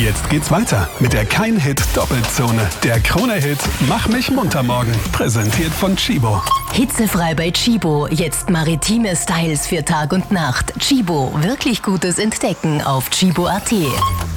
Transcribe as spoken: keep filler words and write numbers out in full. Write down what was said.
Jetzt geht's weiter mit der Kein-Hit-Doppelzone. Der Krone-Hit Mach mich munter morgen. Präsentiert von Chibo. Hitzefrei bei Chibo. Jetzt maritime Styles für Tag und Nacht. Chibo. Wirklich gutes Entdecken auf chibo punkt at.